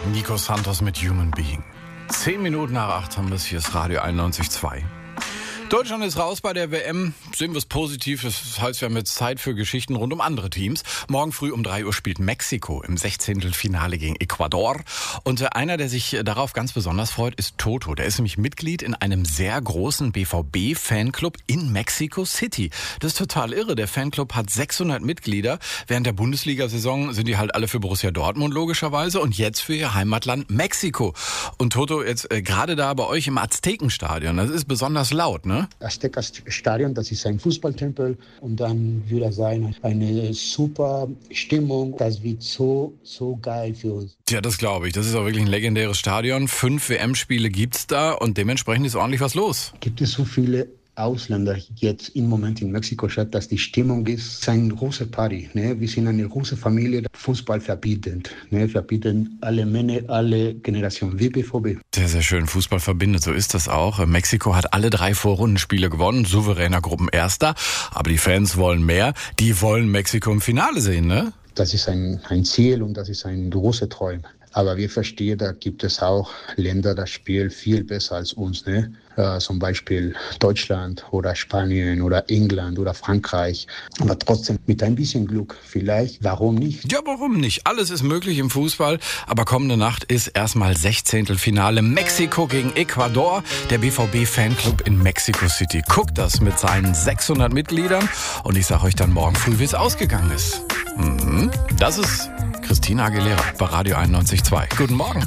Nico Santos mit Human Being. 10 Minuten nach 8 haben wir es, hier ist Radio 91.2. Deutschland ist raus bei der WM. Sehen wir es positiv. Das heißt, wir haben jetzt Zeit für Geschichten rund um andere Teams. Morgen früh um 3 Uhr spielt Mexiko im 16. Finale gegen Ecuador. Und einer, der sich darauf ganz besonders freut, ist Toto. Der ist nämlich Mitglied in einem sehr großen BVB-Fanclub in Mexico City. Das ist total irre. Der Fanclub hat 600 Mitglieder. Während der Bundesliga-Saison sind die halt alle für Borussia Dortmund logischerweise und jetzt für ihr Heimatland Mexiko. Und Toto, jetzt gerade da bei euch im Aztekenstadion, das ist besonders laut, ne? Aztekenstadion, das ist ein Fußballtempel und dann würde sein eine super Stimmung. Das wird so geil für uns. Tja, das glaube ich. Das ist auch wirklich ein legendäres Stadion. 5 WM-Spiele gibt's da und dementsprechend ist ordentlich was los. Gibt es so viele Ausländer jetzt im Moment in Mexiko-Stadt, dass die Stimmung ist eine große Party. Ne? Wir sind eine große Familie, Fußball verbindet. Ne? Verbinden alle Männer, alle Generationen, wie BVB. Sehr, sehr schön. Fußball verbindet, so ist das auch. Mexiko hat alle 3 Vorrundenspiele gewonnen, souveräner Gruppenerster. Aber die Fans wollen mehr. Die wollen Mexiko im Finale sehen, ne? Das ist ein Ziel und das ist ein großer Traum. Aber wir verstehen, da gibt es auch Länder, das spielen viel besser als uns. Ne? Zum Beispiel Deutschland oder Spanien oder England oder Frankreich. Aber trotzdem mit ein bisschen Glück vielleicht. Warum nicht? Ja, warum nicht? Alles ist möglich im Fußball. Aber kommende Nacht ist erstmal 16. Finale Mexiko gegen Ecuador. Der BVB-Fanclub in Mexico City guckt das mit seinen 600 Mitgliedern. Und ich sage euch dann morgen früh, wie es ausgegangen ist. Das ist Christina Aguilera bei Radio 91.2. Guten Morgen.